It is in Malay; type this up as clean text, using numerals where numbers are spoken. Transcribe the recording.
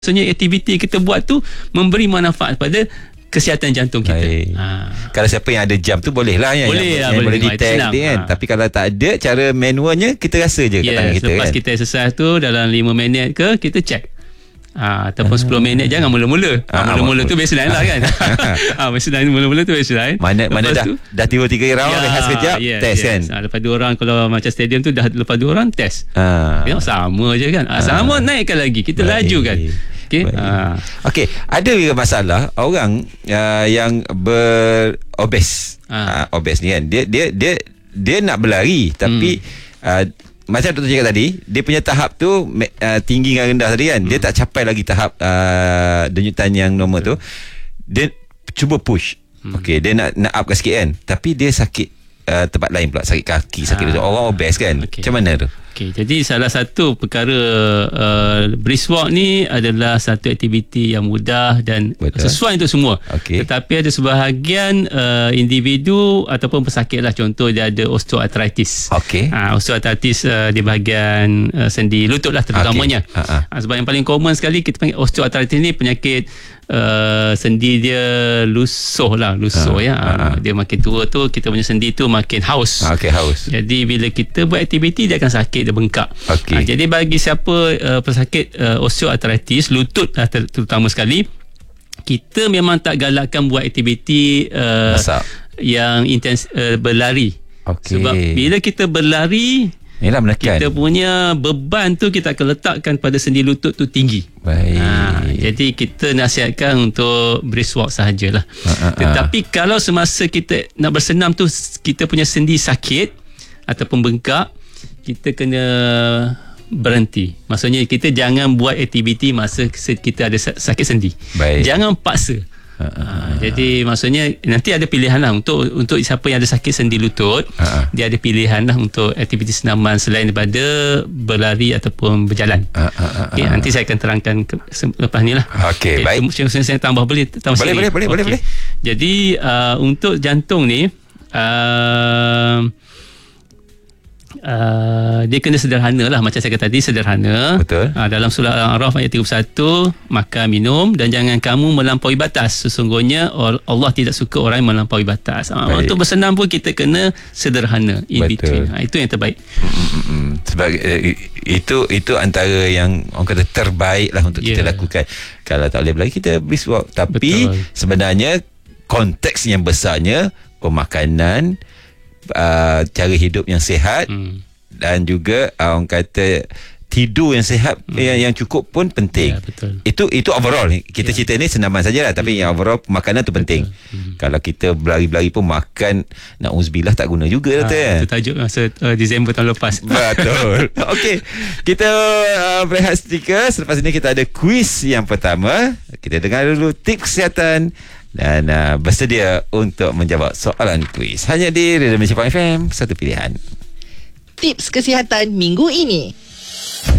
Maksudnya aktiviti kita buat tu memberi manfaat pada kesihatan jantung kita. Kalau siapa yang ada jam tu boleh lah yang boleh detect dia kan. Tapi kalau tak ada, cara manualnya kita rasa je kat tangan kita lepas kan. kita exercise tu dalam 5 minit ke, kita check. Ataupun 10 minit, jangan mula-mula. Mula-mula tu baseline lah kan. Mula-mula tu baseline. Mana dah 3 round rehat sekejap, test kan. Lepas 2 round, kalau macam stadium tu dah lepas 2 round test. Sama je kan. Sama naikkan lagi, kita laju kan. Okey, ada juga masalah orang yang berobes. Obes ni kan, dia nak berlari tapi macam doktor cakap tadi, dia punya tahap tu tinggi dengan rendah tadi kan, dia tak capai lagi tahap denyutan yang normal tu. Dia cuba push. Okey, dia nak upkan sikit kan, tapi dia sakit tempat lain pula, sakit kaki, sakit orang obes kan. Macam mana tu? Okey, jadi salah satu perkara brisk walk ni adalah satu aktiviti yang mudah dan sesuai untuk semua. Tetapi ada sebahagian individu ataupun pesakit lah, contoh dia ada osteoarthritis. Osteoarthritis di bahagian sendi lutut lah terutamanya. Sebab yang paling common sekali kita panggil osteoarthritis ni penyakit sendi dia lusuh. Dia makin tua tu kita punya sendi tu makin haus. Jadi bila kita buat aktiviti, dia akan sakit, dia bengkak. Jadi bagi siapa pesakit osteoarthritis lutut terutama sekali, kita memang tak galakkan buat aktiviti yang intens, berlari. Sebab bila kita berlari, kita punya beban tu kita akan letakkan pada sendi lutut tu tinggi. Jadi kita nasihatkan untuk brisk walk sahajalah. Tetapi kalau semasa kita nak bersenam tu kita punya sendi sakit ataupun bengkak, kita kena berhenti. Maksudnya kita jangan buat aktiviti masa kita ada sakit sendi. Jangan paksa. Jadi maksudnya nanti ada pilihan lah untuk siapa yang ada sakit sendi lutut, dia ada pilihan lah untuk aktiviti senaman selain daripada berlari ataupun berjalan. Nanti saya akan terangkan lepas ni lah. Baik. Saya tambah boleh? Boleh. Jadi untuk jantung ni, dia kena sederhana lah. Macam saya kata tadi, sederhana. Betul. Dalam surah Al-A'raf ayat 31, makan minum dan jangan kamu melampaui batas. Sesungguhnya Allah tidak suka orang yang melampaui batas. Untuk bersenam pun kita kena sederhana, in between. Itu yang terbaik. Sebab itu antara yang orang kata terbaik lah untuk kita lakukan. Kalau tak boleh berlari, kita brisk walk. Tapi sebenarnya konteks yang besarnya pemakanan, cara hidup yang sihat, dan juga orang kata tidur yang sihat, yang cukup pun penting. Itu overall. Kita cerita ni senaman sajalah, tapi yang overall makanan tu penting. Kalau kita berlari-berlari pun makan, na'udzubillah, tak guna juga. Itu tajuk masa Disember tahun lepas. Betul. Okey, kita berehat seketika. Selepas ini kita ada kuis yang pertama. Kita dengar dulu tips kesihatan dan bersedia untuk menjawab soalan kuis hanya di Radio Malaysia FM, satu pilihan. Tips kesihatan minggu ini.